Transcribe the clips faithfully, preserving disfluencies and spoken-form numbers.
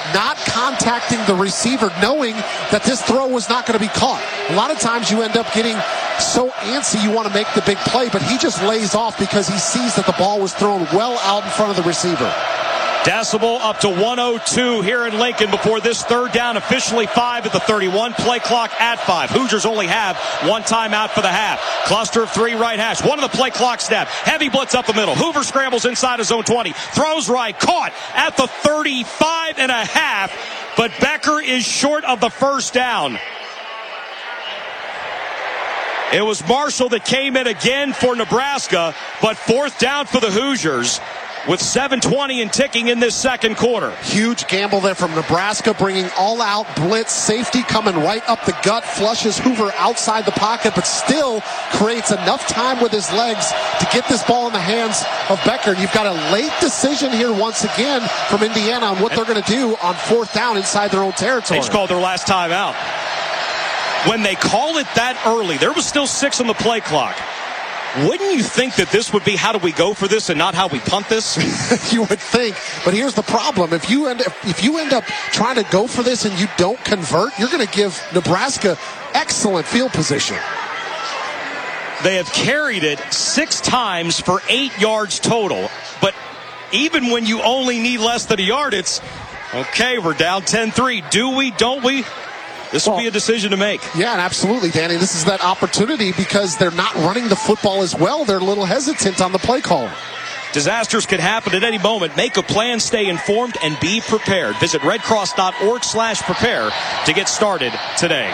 not contacting the receiver, knowing that this throw was not going to be caught. A lot of times you end up getting so antsy you want to make the big play, but he just lays off because he sees that the ball was thrown well out in front of the receiver. Decibel up to one oh two here in Lincoln before this third down, officially five at the thirty-one. Play clock at five. Hoosiers only have one timeout for the half. Cluster of three right hash. One of the play clock snap. Heavy blitz up the middle. Hoover scrambles inside his zone twenty. Throws right. Caught at the thirty-five and a half. But Becker is short of the first down. It was Marshall that came in again for Nebraska, but fourth down for the Hoosiers with seven twenty and ticking in this second quarter. Huge gamble there from Nebraska, bringing all-out blitz. Safety coming right up the gut, flushes Hoover outside the pocket, but still creates enough time with his legs to get this ball in the hands of Becker. You've got a late decision here once again from Indiana on what they're going to do on fourth down inside their own territory. They just called their last timeout. When they call it that early, there was still six on the play clock. Wouldn't you think that this would be how do we go for this and not how we punt this? You would think, but here's the problem. If you end up, if you end up trying to go for this and you don't convert, you're going to give Nebraska excellent field position. They have carried it six times for eight yards total. But even when you only need less than a yard, it's, okay, we're down ten three. Do we, don't we? This will well, be a decision to make. Yeah, and absolutely, Danny. This is that opportunity because they're not running the football as well. They're a little hesitant on the play call. Disasters could happen at any moment. Make a plan, stay informed, and be prepared. Visit redcross.org slash prepare to get started today.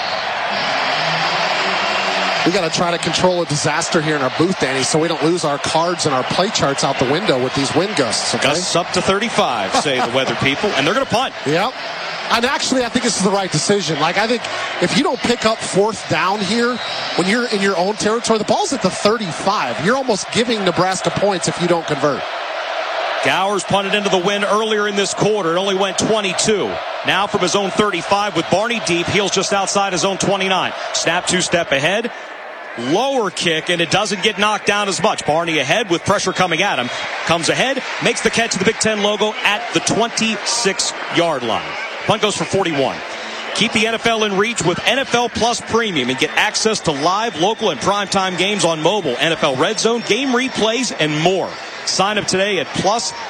We got to try to control a disaster here in our booth, Danny, so we don't lose our cards and our play charts out the window with these wind gusts. Okay? Gusts up to thirty-five, say the weather people, and they're going to punt. Yep. And actually, I think this is the right decision. Like, I think if you don't pick up fourth down here when you're in your own territory, the ball's at the thirty-five. You're almost giving Nebraska points if you don't convert. Gowers punted into the wind earlier in this quarter. It only went twenty-two. Now from his own thirty-five with Barney deep. Heels just outside his own twenty-nine. Snap two-step ahead. Lower kick, and it doesn't get knocked down as much. Barney ahead with pressure coming at him. Comes ahead, makes the catch of the Big Ten logo at the twenty-six-yard line. Punt goes for forty-one. Keep the N F L in reach with N F L Plus Premium and get access to live, local, and primetime games on mobile, N F L Red Zone, game replays, and more. Sign up today at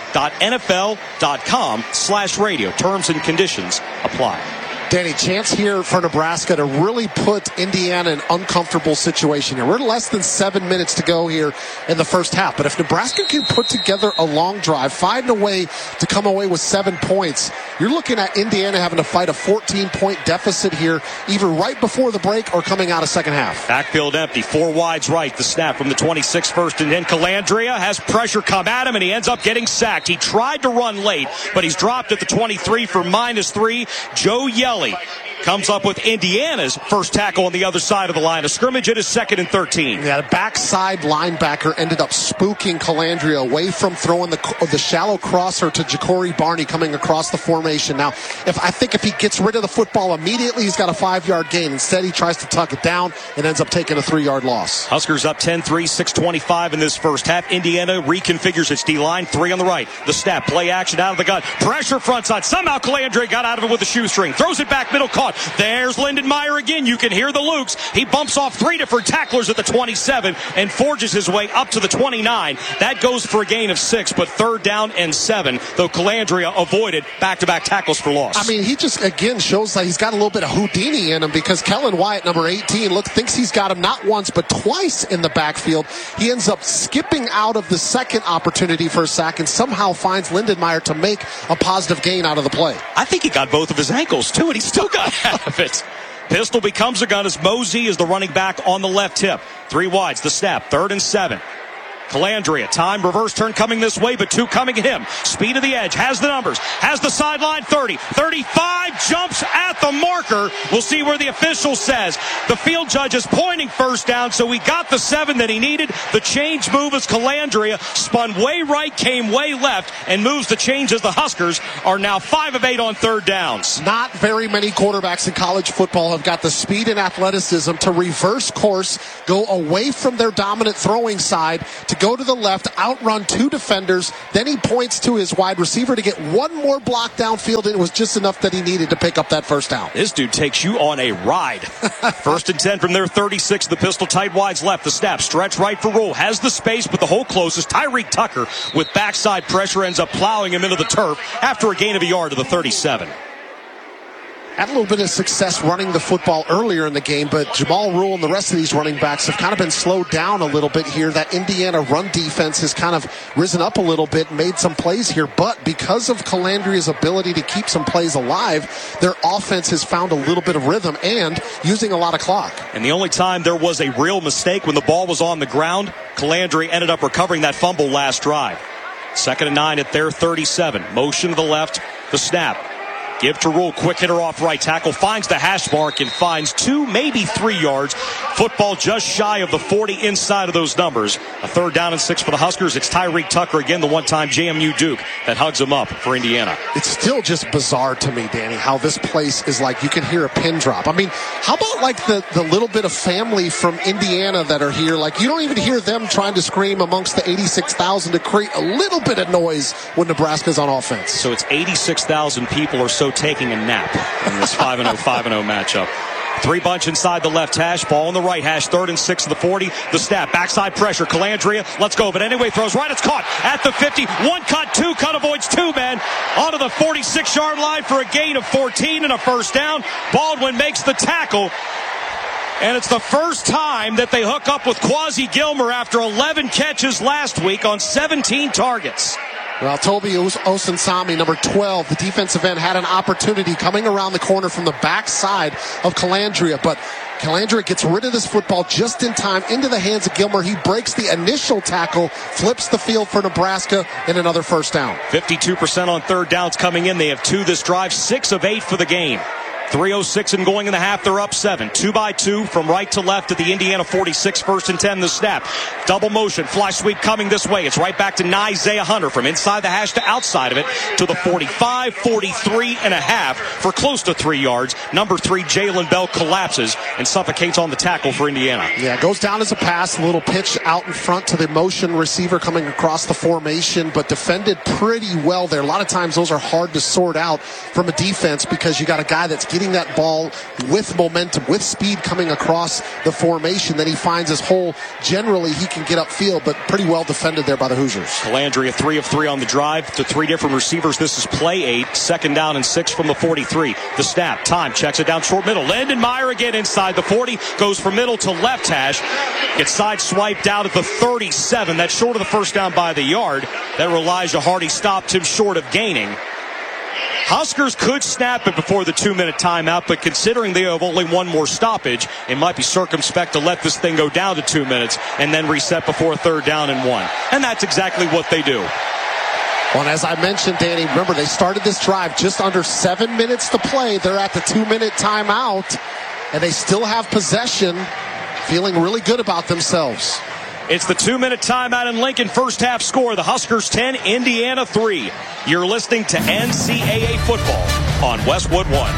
plus.nfl.com slash radio. Terms and conditions apply. Danny, chance here for Nebraska to really put Indiana in an uncomfortable situation here. We're less than seven minutes to go here in the first half. But if Nebraska can put together a long drive, find a way to come away with seven points, you're looking at Indiana having to fight a fourteen-point deficit here, either right before the break or coming out of second half. Backfield empty. Four wides right. The snap from the twenty-six first and then Calandria has pressure come at him, and he ends up getting sacked. He tried to run late, but he's dropped at the twenty-three for minus three. Joe Yelly comes up with Indiana's first tackle on the other side of the line of scrimmage. It is second and thirteen. Yeah, the backside linebacker ended up spooking Calandria away from throwing the the shallow crosser to Ja'Cory Barney coming across the formation. Now, if I think if he gets rid of the football immediately, he's got a five-yard gain. Instead, he tries to tuck it down and ends up taking a three-yard loss. Huskers up ten three, six twenty-five in this first half. Indiana reconfigures its D-line. Three on the right. The snap, play action out of the gun. Pressure front side. Somehow Calandria got out of it with a shoestring. Throws it back middle, caught. There's Lindenmeyer again. You can hear the Lukes. He bumps off three different tacklers at the twenty-seven and forges his way up to the twenty-nine. That goes for a gain of six, but third down and seven, though Calandria avoided back-to-back tackles for loss. I mean, he just, again, shows that he's got a little bit of Houdini in him because Kellen Wyatt, number eighteen, look, thinks he's got him not once but twice in the backfield. He ends up skipping out of the second opportunity for a sack and somehow finds Lindenmeyer to make a positive gain out of the play. I think he got both of his ankles, too, and he still got out of it. Pistol becomes a gun as Mosey is the running back on the left hip. Three wides, the snap, third and seven. Calandria, time, reverse turn coming this way, but two coming at him. Speed of the edge, has the numbers, has the sideline, thirty, thirty-five, jumps at the marker. We'll see where the official says. The field judge is pointing first down, so he got the seven that he needed. The change move as Calandria spun way right, came way left, and moves the change as the Huskers are now five of eight on third downs. Not very many quarterbacks in college football have got the speed and athleticism to reverse course, go away from their dominant throwing side to go to the left, outrun two defenders. Then he points to his wide receiver to get one more block downfield, and it was just enough that he needed to pick up that first down. This dude takes you on a ride. First and ten from their thirty-six. The pistol tight wides left. The snap, stretch right for Rule. Has the space, but the hole closes. Tyreek Tucker with backside pressure ends up plowing him into the turf after a gain of a yard to the thirty-seven. Had a little bit of success running the football earlier in the game, but Jamal Rule and the rest of these running backs have kind of been slowed down a little bit here. That Indiana run defense has kind of risen up a little bit, made some plays here, but because of Calandria's ability to keep some plays alive, their offense has found a little bit of rhythm and using a lot of clock. And the only time there was a real mistake when the ball was on the ground, Calandria ended up recovering that fumble last drive. Second and nine at their thirty-seven. Motion to the left, the snap. Give to Rule, quick hitter off right tackle, finds the hash mark and finds two, maybe three yards. Football just shy of the forty inside of those numbers. A third down and six for the Huskers. It's Tyreek Tucker again, the one-time J M U Duke that hugs him up for Indiana. It's still just bizarre to me, Danny, how this place is like you can hear a pin drop. I mean, how about like the, the little bit of family from Indiana that are here? Like you don't even hear them trying to scream amongst the eighty-six thousand to create a little bit of noise when Nebraska's on offense. So it's eighty-six thousand people or so taking a nap in this five and oh five and oh matchup. Three bunch inside the left hash, ball in the right hash, third and six of the forty. The snap, backside pressure, Calandria, let's go. But anyway, throws right, it's caught at the fifty. One cut, two cut, avoids two men. Onto the forty-six-yard line for a gain of fourteen and a first down. Baldwin makes the tackle. And it's the first time that they hook up with Quasi Gilmer after eleven catches last week on seventeen targets. Well, Toby Osunsami, number twelve, the defensive end, had an opportunity coming around the corner from the backside of Calandria, but Calandria gets rid of this football just in time into the hands of Gilmer. He breaks the initial tackle, flips the field for Nebraska, and another first down. fifty-two percent on third downs coming in. They have two this drive, six of eight for the game. three oh six and going in the half, they're up seven. Two by two from right to left at the Indiana forty-six, first and ten, the snap. Double motion, fly sweep coming this way. It's right back to Isaiah Hunter from inside the hash to outside of it to the forty-five, forty-three and a half for close to three yards. Number three, Jalen Bell collapses and suffocates on the tackle for Indiana. Yeah, it goes down as a pass, a little pitch out in front to the motion receiver coming across the formation, but defended pretty well there. A lot of times those are hard to sort out from a defense because you got a guy that's getting that ball with momentum, with speed coming across the formation. Then he finds his hole. Generally, he can get upfield, but pretty well defended there by the Hoosiers. Calandria, three of three on the drive to three different receivers. This is play eight, second down and six from the forty-three. The snap, time, checks it down short middle. Landon Meyer again inside the forty, goes from middle to left hash. Gets side swiped out at the thirty-seven. That's short of the first down by the yard. That Elijah Hardy stopped him short of gaining. Huskers could snap it before the two-minute timeout, but considering they have only one more stoppage, it might be circumspect to let this thing go down to two minutes and then reset before third down and one. And that's exactly what they do. Well, and as I mentioned, Danny, remember they started this drive just under seven minutes to play. They're at the two-minute timeout, and they still have possession, feeling really good about themselves. It's the two-minute timeout in Lincoln. First half score, the Huskers ten, Indiana three. You're listening to N C double A football on Westwood One.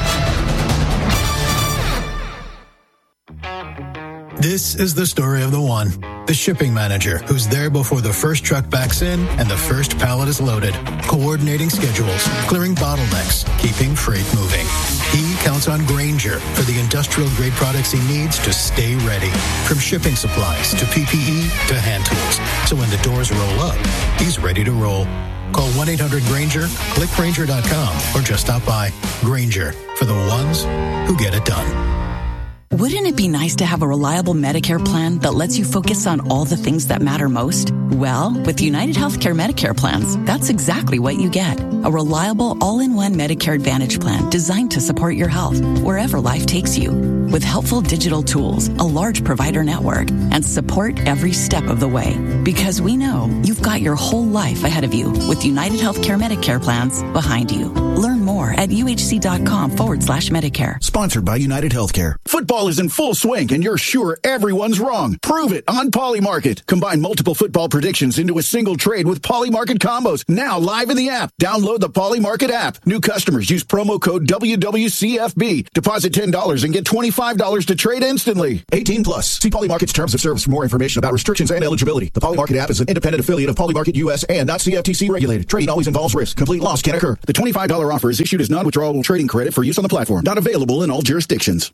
This is the story of the one. The shipping manager who's there before the first truck backs in and the first pallet is loaded. Coordinating schedules, clearing bottlenecks, keeping freight moving. He counts on Grainger for the industrial-grade products he needs to stay ready. From shipping supplies to P P E to hand tools. So when the doors roll up, he's ready to roll. Call one eight hundred Grainger, click Grainger dot com, or just stop by. Grainger, for the ones who get it done. Wouldn't it be nice to have a reliable Medicare plan that lets you focus on all the things that matter most? Well, with United Healthcare Medicare plans, that's exactly what you get. A reliable all-in-one Medicare Advantage plan designed to support your health wherever life takes you. With helpful digital tools, a large provider network, and support every step of the way. Because we know you've got your whole life ahead of you with United Healthcare Medicare plans behind you. Learn more at uhc.com forward slash Medicare. Sponsored by United Healthcare. Football is in full swing and you're sure everyone's wrong. Prove it on Polymarket. Combine multiple football predictions into a single trade with Poly Market Combos, now live in the app. Download the Poly Market app. New customers use promo code W W C F B. Deposit ten dollars and get twenty-five dollars to trade instantly. eighteen plus. See Poly Market's terms of service for more information about restrictions and eligibility. The Poly Market app is an independent affiliate of Poly Market U S and not C F T C regulated. Trading always involves risk. Complete loss can occur. The twenty-five dollars offer is issued as non-withdrawable trading credit for use on the platform. Not available in all jurisdictions.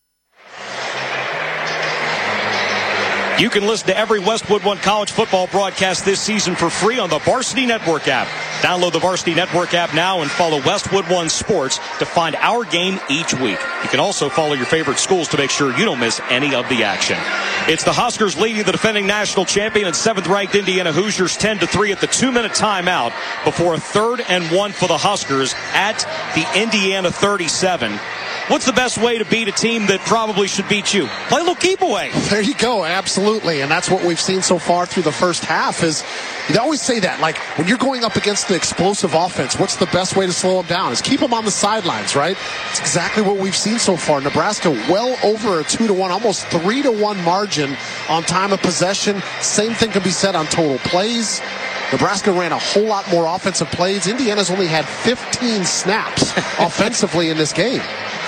You can listen to every Westwood One college football broadcast this season for free on the Varsity Network app. Download the Varsity Network app now and follow Westwood One Sports to find our game each week. You can also follow your favorite schools to make sure you don't miss any of the action. It's the Huskers leading the defending national champion and seventh-ranked Indiana Hoosiers ten to three at the two-minute timeout before a third and one for the Huskers at the Indiana thirty-seven. What's the best way to beat a team that probably should beat you? Play a little keep away. There you go. Absolutely. And that's what we've seen so far through the first half is they always say that, like, when you're going up against the explosive offense, what's the best way to slow them down? Is keep them on the sidelines, right? It's exactly what we've seen so far. Nebraska well over a two to one, almost three to one margin on time of possession. Same thing can be said on total plays. Nebraska ran a whole lot more offensive plays. Indiana's only had fifteen snaps offensively in this game.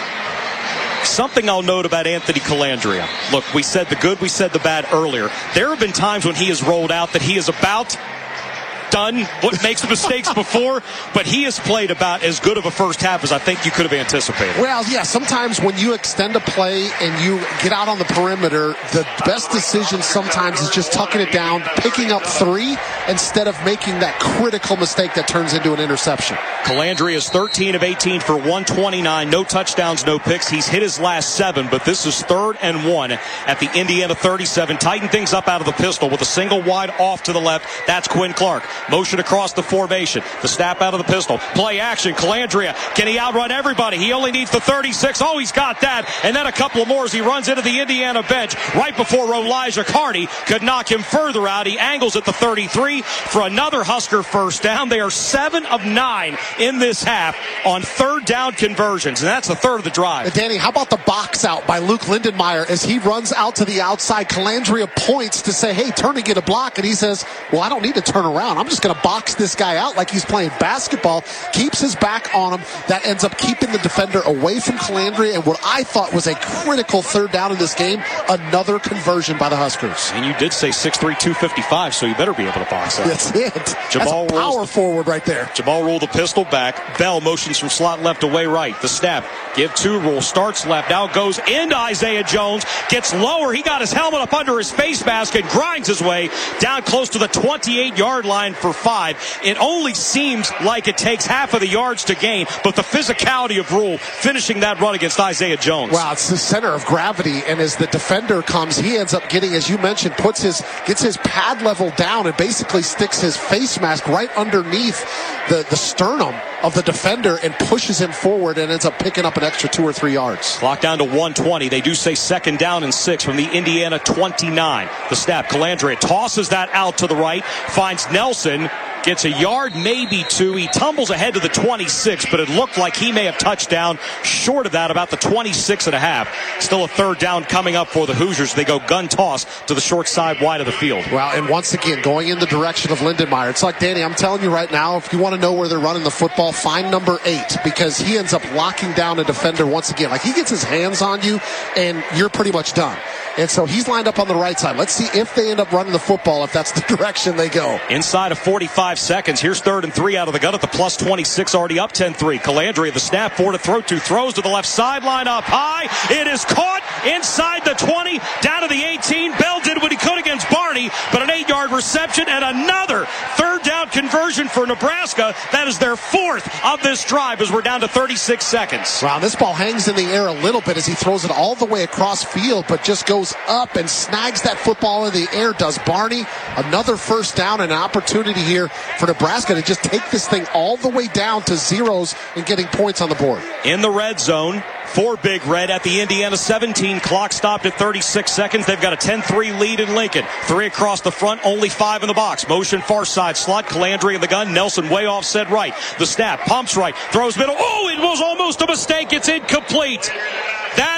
Something I'll note about Anthony Calandria. Look, we said the good, we said the bad earlier. There have been times when he has rolled out that he is about done what makes mistakes before, but he has played about as good of a first half as I think you could have anticipated. Well, yeah, sometimes when you extend a play and you get out on the perimeter, the best decision sometimes is just tucking it down, picking up three instead of making that critical mistake that turns into an interception. Calandria is thirteen of eighteen for one twenty-nine. No touchdowns, no picks. He's hit his last seven, but this is third and one at the Indiana thirty-seven. Tighten things up out of the pistol with a single wide off to the left. That's Quinn Clark. Motion across the formation. The snap out of the pistol. Play action. Calandria. Can he outrun everybody? He only needs the thirty-six. Oh, he's got that. And then a couple of more as he runs into the Indiana bench right before Elijah Carney could knock him further out. He angles at the thirty-three for another Husker first down. They are seven of nine in this half on third down conversions, and that's the third of the drive. And Danny, how about the box out by Luke Lindenmeyer as he runs out to the outside? Calandria points to say, hey, turn and get a block, and he says, well, I don't need to turn around. I'm just going to box this guy out like he's playing basketball. Keeps his back on him. That ends up keeping the defender away from Calandria, and what I thought was a critical third down in this game, another conversion by the Huskers. And you did say six three, two fifty-five, so you better be able to box out. That's it. Jamal That's a power rolls, forward right there. Jamal rolled the pistol back. Bell motions from slot left away right. The snap. Give two. Roll starts left. Now goes into Isaiah Jones. Gets lower. He got his helmet up under his face mask and grinds his way down close to the twenty-eight yard line for five. It only seems like it takes half of the yards to gain, but the physicality of Rule finishing that run against Isaiah Jones. Wow, it's the center of gravity, and as the defender comes, he ends up getting, as you mentioned, puts his gets his pad level down and basically sticks his face mask right underneath the, the sternum of the defender and pushes him forward and ends up picking up an extra two or three yards. Clock down to one twenty. They do say second down and six from the Indiana twenty-nine. The snap. Calandria tosses that out to the right, finds Nelson. Gets a yard, maybe two. He tumbles ahead to the twenty-six, but it looked like he may have touched down short of that, about the twenty-six and a half. Still a third down coming up for the Hoosiers. They go gun toss to the short side wide of the field. Well, and once again, going in the direction of Lindenmeyer. It's like, Danny, I'm telling you right now, if you want to know where they're running the football, find number eight, because he ends up locking down a defender once again. Like, he gets his hands on you, and you're pretty much done. And so he's lined up on the right side. Let's see if they end up running the football, if that's the direction they go. Inside of forty-five seconds. Here's third and three out of the gun at the plus twenty-six, already up ten three. Calandria, the snap, four to throw to, throws to the left sideline, up high. It is caught inside the twenty, down to the eighteen. Bell did what he could against Barney, but an eight-yard reception and another third down conversion for Nebraska. That is their fourth of this drive as we're down to thirty-six seconds. Wow, this ball hangs in the air a little bit as he throws it all the way across field, but just goes up and snags that football in the air, does Barney. Another first down and an opportunity here for Nebraska to just take this thing all the way down to zeros and getting points on the board. In the red zone for Big Red at the Indiana seventeen. Clock stopped at thirty-six seconds. They've got a ten three lead in Lincoln. Three across the front, only five in the box. Motion far side slot. Calandria in the gun. Nelson way offset right. The snap, pumps right, throws middle. Oh, it was almost a mistake. It's incomplete. That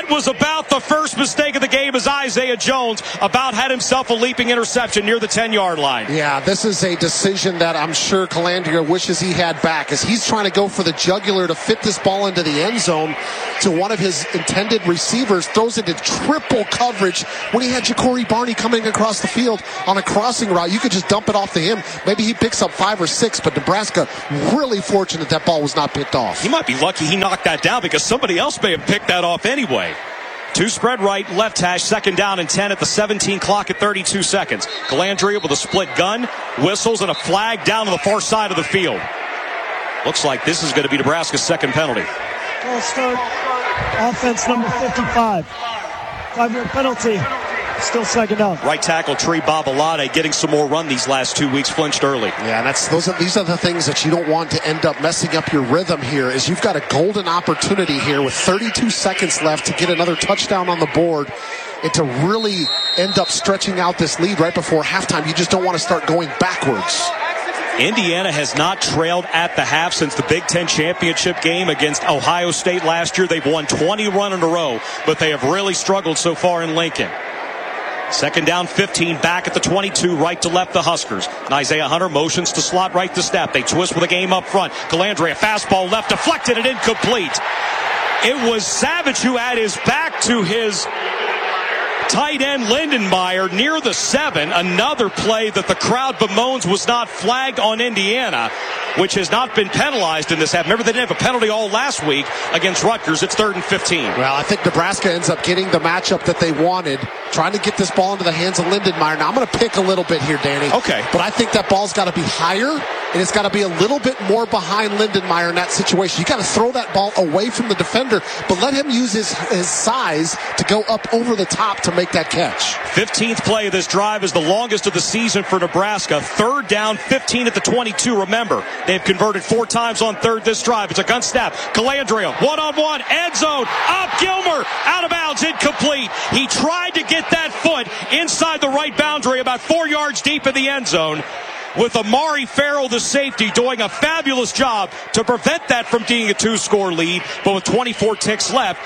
That was about the first mistake of the game as Isaiah Jones about had himself a leaping interception near the ten-yard line. Yeah, this is a decision that I'm sure Calandria wishes he had back, as he's trying to go for the jugular to fit this ball into the end zone to one of his intended receivers, throws it in triple coverage when he had Ja'Cory Barney coming across the field on a crossing route. You could just dump it off to him. Maybe he picks up five or six, but Nebraska really fortunate that ball was not picked off. He might be lucky he knocked that down because somebody else may have picked that off anyway. Two spread right, left hash, second down and ten at the seventeen clock at thirty-two seconds. Calandria with a split gun, whistles, and a flag down to the far side of the field. Looks like this is going to be Nebraska's second penalty. Ball start, offense number fifty-five. Five-yard penalty. Still second down. Right tackle Tree Babalade getting some more run these last two weeks, flinched early. Yeah, that's those are these are the things that you don't want to end up messing up your rhythm here. Is you've got a golden opportunity here with thirty-two seconds left to get another touchdown on the board and to really end up stretching out this lead right before halftime. You just don't want to start going backwards. Indiana has not trailed at the half since the Big Ten championship game against Ohio State last year. They've won twenty run in a row, but they have really struggled so far in Lincoln. Second down, fifteen, back at the twenty-two, right to left, the Huskers. And Isaiah Hunter motions to slot right to step. They twist with a game up front. Calandria, fastball left, deflected and incomplete. It was Savage who had his back to his tight end Lindenmeyer near the seven. Another play that the crowd bemoans was not flagged on Indiana, which has not been penalized in this half. Remember, they didn't have a penalty all last week against Rutgers. It's third and fifteen. Well, I think Nebraska ends up getting the matchup that they wanted, trying to get this ball into the hands of Lindenmeyer. Now, I'm going to pick a little bit here, Danny. Okay. But I think that ball's got to be higher, and it's got to be a little bit more behind Lindenmeyer in that situation. You got to throw that ball away from the defender, but let him use his, his size to go up over the top to make that catch. fifteenth play of this drive is the longest of the season for Nebraska. Third down, fifteen at the twenty-two. Remember, they've converted four times on third this drive. It's a gun snap. Calandria, one-on-one, end zone, up, Gilmer, out of bounds, incomplete. He tried to get that foot inside the right boundary, about four yards deep in the end zone, with Amari Farrell, the safety, doing a fabulous job to prevent that from being a two-score lead. But with twenty-four ticks left,